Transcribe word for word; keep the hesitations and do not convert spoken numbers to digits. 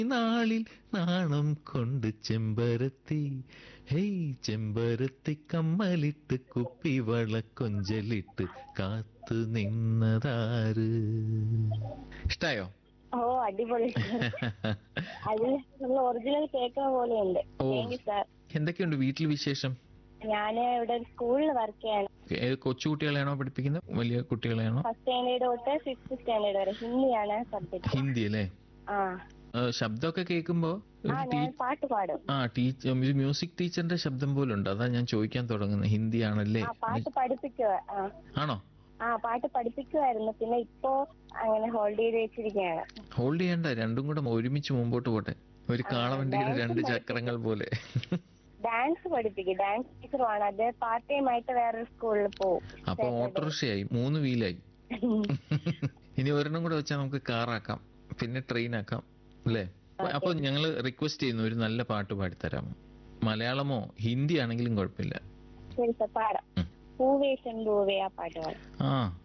നാളിൽ നാണം കൊണ്ട് ചെമ്പരത്തി, ഹേയ് ചെമ്പരത്തി കമ്മലിട്ട് കുപ്പിവള കൊഞ്ചലിട്ട് കാത്തു നിന്നതാര്. ഇഷ്ടായോ? ഓ അടിപൊളി. അത് നമ്മൾ ഒറിജിനൽ കേൾക്കുന്ന പോലെയുണ്ട്. ഓ. Thank you sir. എന്തൊക്കെയുണ്ട് വീട്ടിൽ വിശേഷം? ഞാന് ഇവിടെ ഒരു സ്കൂളിൽ വർക്ക് ചെയ്യാണ്. ഏത് കൊച്ചു കുട്ടികളെയാണോ പഠിപ്പിക്കുന്നത്, വലിയ കുട്ടികളെയാണോ? ഫസ്റ്റ് സ്റ്റാൻഡേർഡ് തൊട്ട് ഫിഫ്ത് സ്റ്റാൻഡേർഡ് വരെ ഹിന്ദിയാണ് സബ്ജക്ട്. ഹിന്ദി അല്ലേ? ആ ആ, ശബ്ദമൊക്കെ കേൾക്കുമ്പോ ആ ഞാൻ പാട്ട് പാടും. ആ ടീച്ചർ മ്യൂസിക് ടീച്ചറിന്റെ ശബ്ദം പോലുണ്ട്. അതാ ഞാൻ ചോദിക്കാൻ തുടങ്ങുന്നത്. ഹിന്ദി ആണല്ലേ? ആ പാട്ട് പഠിപ്പിക്കുക. ആ ആണോ? ആ പാട്ട് പഠിപ്പിക്കുമായിരുന്നു. പിന്നെ ഇപ്പോ അങ്ങനെ ഹോൾഡ് ചെയ്ത് വെച്ചിരിക്കുകയാണ്. ഹോൾഡ് ചെയ്യണ്ട, രണ്ടും കൂടെ ഒരുമിച്ച് മുമ്പോട്ട് പോട്ടെ. ഒരു കാളവണ്ടിയുടെ രണ്ട് ചക്രങ്ങൾ പോലെ. ഡാൻസ് പഠിപ്പിക്കും. ഡാൻസ് ടീച്ചറുമാണ്. അത് പാർട്ട് ടൈം ആയിട്ട് വേറൊരു സ്കൂളിൽ പോകും. അപ്പൊ ഓട്ടോറിക്ഷയായി, മൂന്ന് വീലായി. ഇനി ഒരെണ്ണം കൂടെ വെച്ചാൽ നമുക്ക് കാറാക്കാം, പിന്നെ ട്രെയിൻ ആക്കാം അല്ലേ? അപ്പൊ ഞങ്ങള് റിക്വസ്റ്റ് ചെയ്യുന്നു, ഒരു നല്ല പാട്ട് പാടിത്തരാമോ? മലയാളമോ ഹിന്ദി ആണെങ്കിലും കുഴപ്പമില്ല. ശരി സാർ, പാടാം. പൂവേ ചെമ്പൂവേ ആ പാട്ട് പാടാം. ആ